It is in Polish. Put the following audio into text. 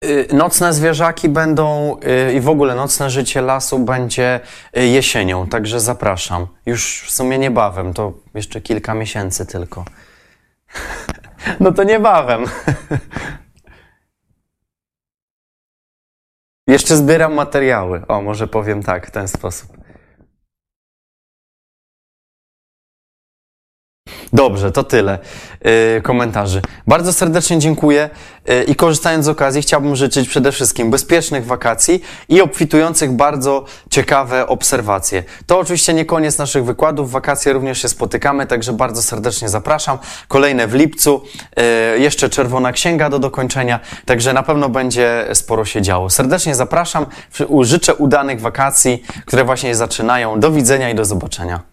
Nocne zwierzaki będą i w ogóle nocne życie lasu będzie jesienią, także zapraszam. Już w sumie niebawem, to jeszcze kilka miesięcy tylko. No to niebawem. Jeszcze zbieram materiały. O, może powiem tak, w ten sposób. Dobrze, to tyle komentarzy. Bardzo serdecznie dziękuję i korzystając z okazji chciałbym życzyć przede wszystkim bezpiecznych wakacji i obfitujących bardzo ciekawe obserwacje. To oczywiście nie koniec naszych wykładów, w wakacje również się spotykamy, także bardzo serdecznie zapraszam. Kolejne w lipcu, jeszcze Czerwona Księga do dokończenia, także na pewno będzie sporo się działo. Serdecznie zapraszam, życzę udanych wakacji, które właśnie zaczynają. Do widzenia i do zobaczenia.